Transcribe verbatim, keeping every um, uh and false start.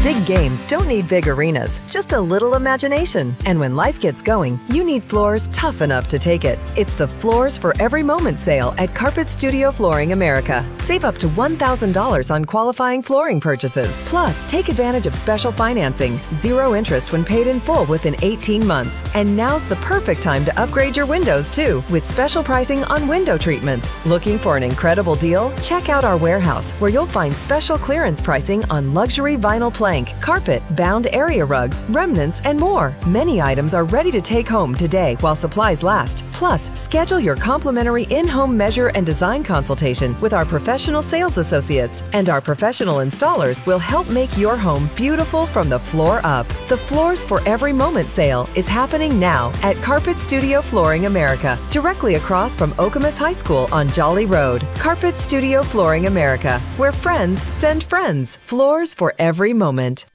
Big games don't need big arenas, just a little imagination. And when life gets going, you need floors tough enough to take it. It's the Floors for Every Moment sale at Carpet Studio Flooring America. Save up to one thousand dollars on qualifying flooring purchases. Plus, take advantage of special financing, zero interest when paid in full within eighteen months. And now's the perfect time to upgrade your windows too, with special pricing on window treatments. Looking for an incredible deal? Check out our warehouse, where you'll find special clearance pricing on luxury vinyl plank, carpet, bound area rugs, remnants, and more. Many items are ready to take home today while supplies last. Plus, schedule your complimentary in-home measure and design consultation with our professional sales associates, and our professional installers will help make your home beautiful from the floor up. The Floors for Every Moment sale is happening now at Carpet Studio Flooring America, directly across from Okemos High School on Jolly Road. Carpet Studio Flooring America, where friends send friends. Floors for every moment.